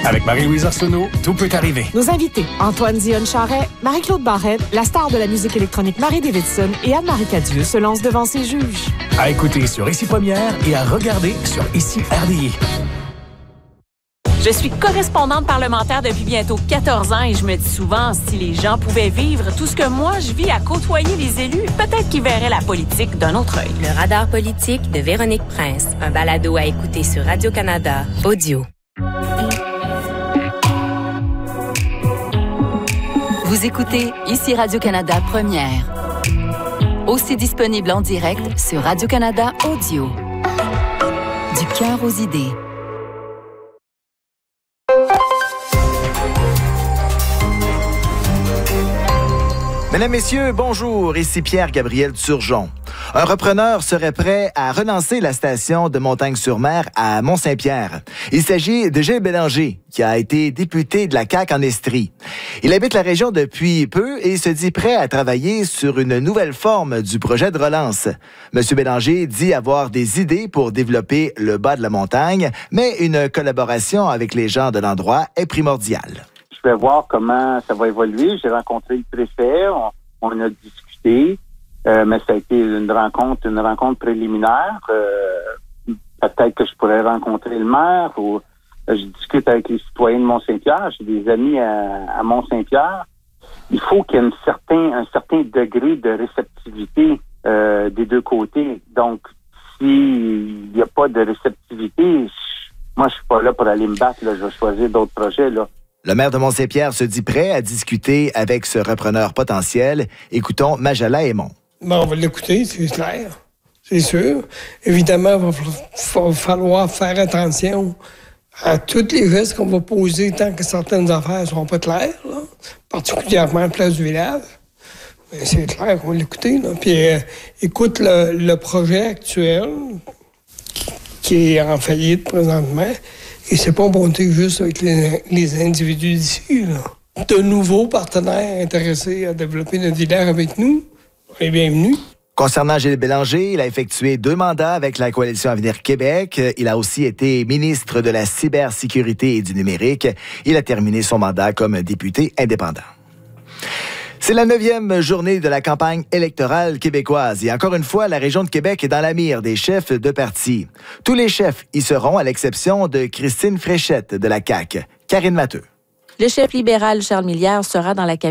Avec Marie-Louise Arsenault, tout peut arriver. Nos invités, Antoine Dionne-Charret, Marie-Claude Barrette, la star de la musique électronique Marie Davidson et Anne-Marie Cadieux se lancent devant ses juges. À écouter sur Ici Première et à regarder sur Ici RDI. Je suis correspondante parlementaire depuis bientôt 14 ans et je me dis souvent, si les gens pouvaient vivre tout ce que moi je vis à côtoyer les élus, peut-être qu'ils verraient la politique d'un autre œil. Le radar politique de Véronique Prince, un balado à écouter sur Radio-Canada, audio. Vous écoutez Ici Radio-Canada Première. Aussi disponible en direct sur Radio-Canada Audio. Du cœur aux idées. Mesdames, Messieurs, bonjour, ici Pierre-Gabriel Turgeon. Un repreneur serait prêt à relancer la station de Montagne-sur-Mer à Mont-Saint-Pierre. Il s'agit de Gilles Bélanger, qui a été député de la CAQ en Estrie. Il habite la région depuis peu et se dit prêt à travailler sur une nouvelle forme du projet de relance. Monsieur Bélanger dit avoir des idées pour développer le bas de la montagne, mais une collaboration avec les gens de l'endroit est primordiale. Je vais voir comment ça va évoluer. J'ai rencontré le préfet, on a discuté, mais ça a été une rencontre préliminaire. Peut-être que je pourrais rencontrer le maire ou je discute avec les citoyens de Mont-Saint-Pierre. J'ai des amis à Mont-Saint-Pierre. Il faut qu'il y ait un certain degré de réceptivité des deux côtés. Donc, s'il n'y a pas de réceptivité, moi, je suis pas là pour aller me battre. Là. Je vais choisir d'autres projets, là. Le maire de Mont-Saint-Pierre se dit prêt à discuter avec ce repreneur potentiel. Écoutons Majala Aymon. Bon, on va l'écouter, c'est clair. C'est sûr. Évidemment, il va falloir faire attention à tous les gestes qu'on va poser tant que certaines affaires ne seront pas claires, là. Particulièrement à la place du village. Mais c'est clair qu'on va l'écouter. Là. Puis écoute le projet actuel qui est en faillite présentement. Et c'est pas monter juste avec les individus d'ici, là. De nouveaux partenaires intéressés à développer notre village avec nous, et bienvenue. Concernant Gilles Bélanger, il a effectué 2 mandats avec la Coalition Avenir Québec. Il a aussi été ministre de la cybersécurité et du numérique. Il a terminé son mandat comme député indépendant. C'est la 9e journée de la campagne électorale québécoise et encore une fois, la région de Québec est dans la mire des chefs de parti. Tous les chefs y seront à l'exception de Christine Fréchette de la CAQ. Karine Matteux. Le chef libéral Charles Millière sera dans la cabine